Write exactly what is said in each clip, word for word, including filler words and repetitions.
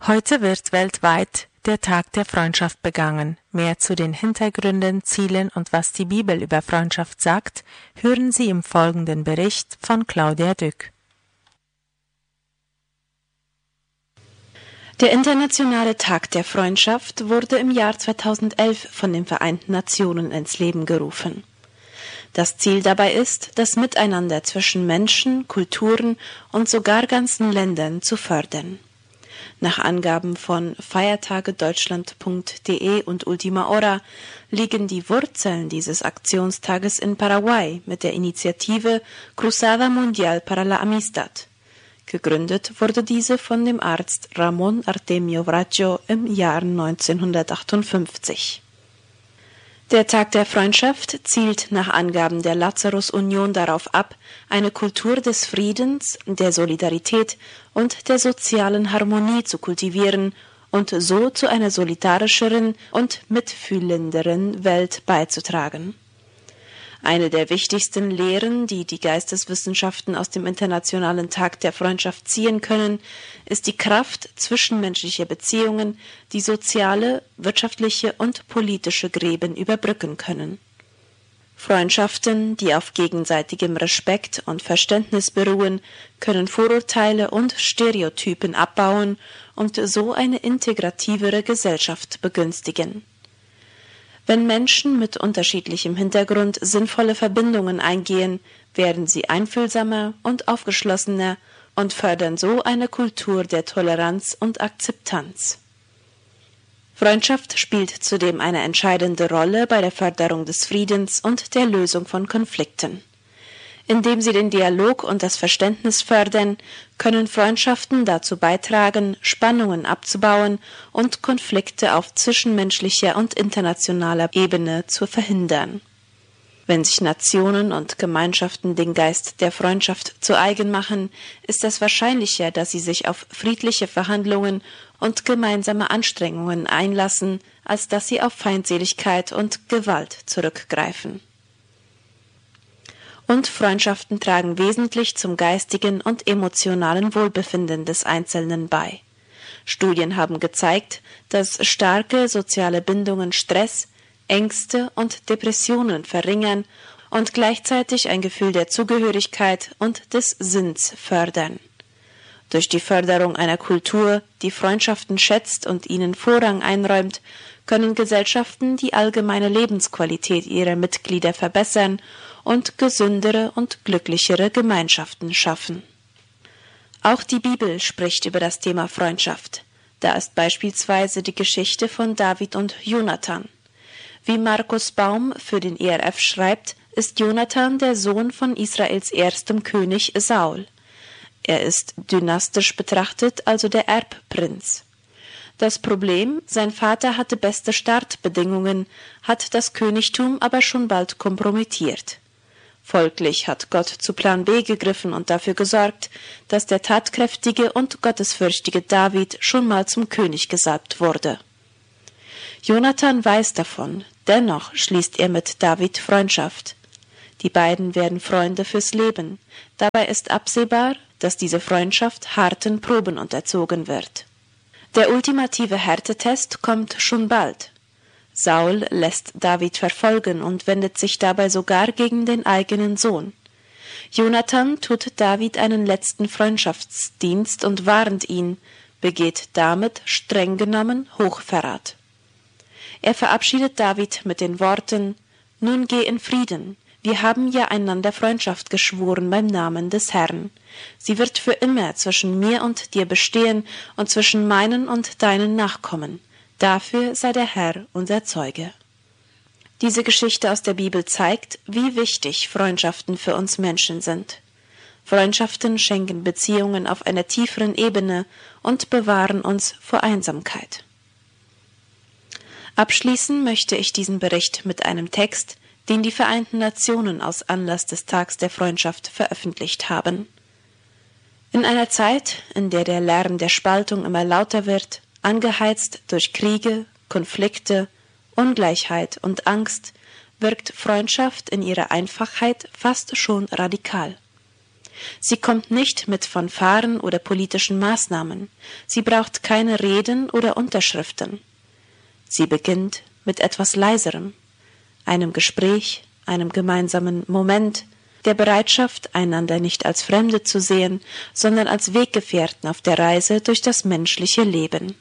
Heute wird weltweit der Tag der Freundschaft begangen. Mehr zu den Hintergründen, Zielen und was die Bibel über Freundschaft sagt, hören Sie im folgenden Bericht von Claudia Dück. Der Internationale Tag der Freundschaft wurde im Jahr zweitausendelf von den Vereinten Nationen ins Leben gerufen. Das Ziel dabei ist, das Miteinander zwischen Menschen, Kulturen und sogar ganzen Ländern zu fördern. Nach Angaben von feiertagedeutschland punkt de und Ultima Hora liegen die Wurzeln dieses Aktionstages in Paraguay mit der Initiative Cruzada Mundial para la Amistad. Gegründet wurde diese von dem Arzt Ramón Artemio Bracho im Jahr neunzehnhundertachtundfünfzig. Der Tag der Freundschaft zielt nach Angaben der Lazarus-Union darauf ab, eine Kultur des Friedens, der Solidarität und der sozialen Harmonie zu kultivieren und so zu einer solidarischeren und mitfühlenderen Welt beizutragen. Eine der wichtigsten Lehren, die die Geisteswissenschaften aus dem Internationalen Tag der Freundschaft ziehen können, ist die Kraft zwischenmenschlicher Beziehungen, die soziale, wirtschaftliche und politische Gräben überbrücken können. Freundschaften, die auf gegenseitigem Respekt und Verständnis beruhen, können Vorurteile und Stereotypen abbauen und so eine integrativere Gesellschaft begünstigen. Wenn Menschen mit unterschiedlichem Hintergrund sinnvolle Verbindungen eingehen, werden sie einfühlsamer und aufgeschlossener und fördern so eine Kultur der Toleranz und Akzeptanz. Freundschaft spielt zudem eine entscheidende Rolle bei der Förderung des Friedens und der Lösung von Konflikten. Indem sie den Dialog und das Verständnis fördern, können Freundschaften dazu beitragen, Spannungen abzubauen und Konflikte auf zwischenmenschlicher und internationaler Ebene zu verhindern. Wenn sich Nationen und Gemeinschaften den Geist der Freundschaft zu eigen machen, ist es wahrscheinlicher, dass sie sich auf friedliche Verhandlungen und gemeinsame Anstrengungen einlassen, als dass sie auf Feindseligkeit und Gewalt zurückgreifen. Und Freundschaften tragen wesentlich zum geistigen und emotionalen Wohlbefinden des Einzelnen bei. Studien haben gezeigt, dass starke soziale Bindungen Stress, Ängste und Depressionen verringern und gleichzeitig ein Gefühl der Zugehörigkeit und des Sinns fördern. Durch die Förderung einer Kultur, die Freundschaften schätzt und ihnen Vorrang einräumt, können Gesellschaften die allgemeine Lebensqualität ihrer Mitglieder verbessern und gesündere und glücklichere Gemeinschaften schaffen. Auch die Bibel spricht über das Thema Freundschaft. Da ist beispielsweise die Geschichte von David und Jonathan. Wie Markus Baum für den E R F schreibt, ist Jonathan der Sohn von Israels erstem König Saul. Er ist dynastisch betrachtet also der Erbprinz. Das Problem, sein Vater hatte beste Startbedingungen, hat das Königtum aber schon bald kompromittiert. Folglich hat Gott zu Plan B gegriffen und dafür gesorgt, dass der tatkräftige und gottesfürchtige David schon mal zum König gesalbt wurde. Jonathan weiß davon, dennoch schließt er mit David Freundschaft. Die beiden werden Freunde fürs Leben. Dabei ist absehbar, dass diese Freundschaft harten Proben unterzogen wird. Der ultimative Härtetest kommt schon bald. Saul lässt David verfolgen und wendet sich dabei sogar gegen den eigenen Sohn. Jonathan tut David einen letzten Freundschaftsdienst und warnt ihn, begeht damit streng genommen Hochverrat. Er verabschiedet David mit den Worten: Nun geh in Frieden, wir haben ja einander Freundschaft geschworen beim Namen des Herrn. Sie wird für immer zwischen mir und dir bestehen und zwischen meinen und deinen Nachkommen. Dafür sei der Herr unser Zeuge. Diese Geschichte aus der Bibel zeigt, wie wichtig Freundschaften für uns Menschen sind. Freundschaften schenken Beziehungen auf einer tieferen Ebene und bewahren uns vor Einsamkeit. Abschließen möchte ich diesen Bericht mit einem Text, den die Vereinten Nationen aus Anlass des Tags der Freundschaft veröffentlicht haben. In einer Zeit, in der der Lärm der Spaltung immer lauter wird, angeheizt durch Kriege, Konflikte, Ungleichheit und Angst, wirkt Freundschaft in ihrer Einfachheit fast schon radikal. Sie kommt nicht mit Fanfaren oder politischen Maßnahmen. Sie braucht keine Reden oder Unterschriften. Sie beginnt mit etwas Leiserem, einem Gespräch, einem gemeinsamen Moment, der Bereitschaft, einander nicht als Fremde zu sehen, sondern als Weggefährten auf der Reise durch das menschliche Leben.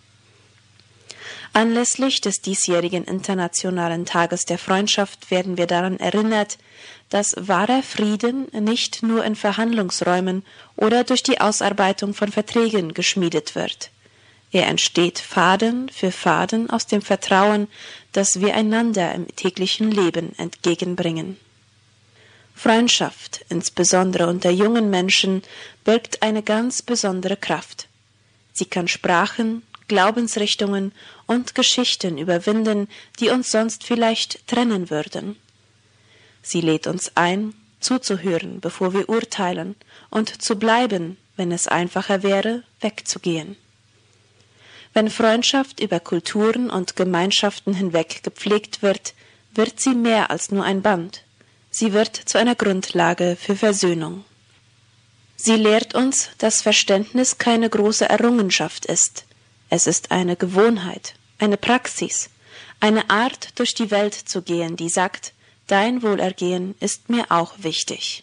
Anlässlich des diesjährigen Internationalen Tages der Freundschaft werden wir daran erinnert, dass wahrer Frieden nicht nur in Verhandlungsräumen oder durch die Ausarbeitung von Verträgen geschmiedet wird. Er entsteht Faden für Faden aus dem Vertrauen, das wir einander im täglichen Leben entgegenbringen. Freundschaft, insbesondere unter jungen Menschen, birgt eine ganz besondere Kraft. Sie kann Sprachen, Glaubensrichtungen und Geschichten überwinden, die uns sonst vielleicht trennen würden. Sie lädt uns ein, zuzuhören, bevor wir urteilen, und zu bleiben, wenn es einfacher wäre, wegzugehen. Wenn Freundschaft über Kulturen und Gemeinschaften hinweg gepflegt wird, wird sie mehr als nur ein Band. Sie wird zu einer Grundlage für Versöhnung. Sie lehrt uns, dass Verständnis keine große Errungenschaft ist. Es ist eine Gewohnheit, eine Praxis, eine Art, durch die Welt zu gehen, die sagt, dein Wohlergehen ist mir auch wichtig.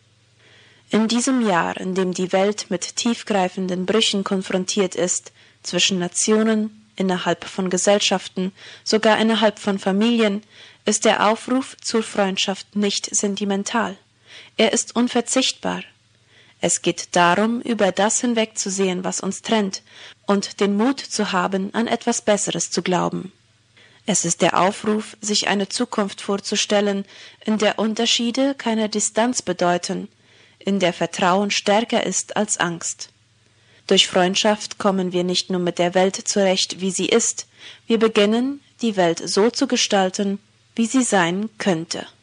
In diesem Jahr, in dem die Welt mit tiefgreifenden Brüchen konfrontiert ist, zwischen Nationen, innerhalb von Gesellschaften, sogar innerhalb von Familien, ist der Aufruf zur Freundschaft nicht sentimental. Er ist unverzichtbar. Es geht darum, über das hinwegzusehen, was uns trennt, und den Mut zu haben, an etwas Besseres zu glauben. Es ist der Aufruf, sich eine Zukunft vorzustellen, in der Unterschiede keine Distanz bedeuten, in der Vertrauen stärker ist als Angst. Durch Freundschaft kommen wir nicht nur mit der Welt zurecht, wie sie ist, wir beginnen, die Welt so zu gestalten, wie sie sein könnte.